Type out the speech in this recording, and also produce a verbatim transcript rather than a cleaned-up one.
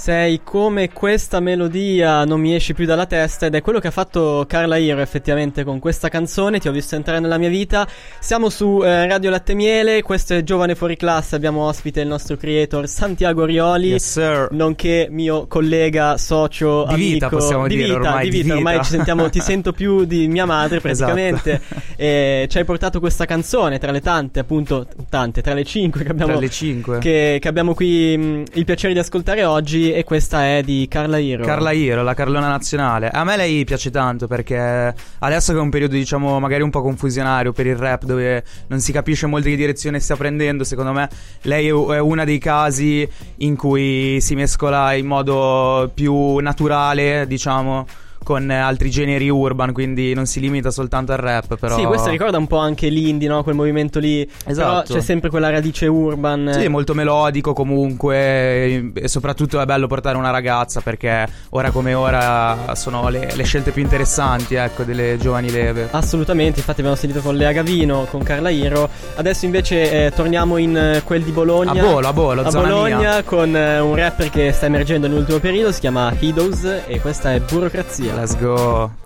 Sei come questa melodia, non mi esci più dalla testa, ed è quello che ha fatto Carla Hiro effettivamente con questa canzone. Ti ho visto entrare nella mia vita. Siamo su eh, Radio Latte Miele, questo è Giovane Fuori Classe, abbiamo ospite il nostro creator Santiago Rioli, yes, sir. Nonché mio collega, socio, di amico vita, possiamo di dire, vita, ormai di di vita, vita. ormai ci sentiamo, ti sento più di mia madre praticamente. Esatto. E ci hai portato questa canzone tra le tante, appunto tante, tra le cinque che abbiamo, tra le cinque. Che, che abbiamo qui mh, il piacere di ascoltare oggi, e questa è di Carla Hiro. Carla Hiro, la Carlona nazionale. A me lei piace tanto perché adesso che è un periodo, diciamo, magari un po' confusionario per il rap, dove non si capisce molto che direzione stia prendendo, secondo me lei è una dei casi in cui si mescola in modo più naturale, diciamo, con altri generi urban, quindi non si limita soltanto al rap, però. Sì, questo ricorda un po' anche l'indie, no? Quel movimento lì. Esatto. Però c'è sempre quella radice urban. Sì, molto melodico comunque, e soprattutto è bello portare una ragazza, perché ora come ora sono le, le scelte più interessanti, ecco, delle giovani leve. Assolutamente, infatti abbiamo sentito con Lea Gavino, con Carla Hiro. Adesso invece eh, torniamo in eh, quel di Bologna. A Bolo, a Bolo, a zona Bologna mia. Con eh, un rapper che sta emergendo nell'ultimo periodo, si chiama Hidos, e questa è Burocrazia. Let's go.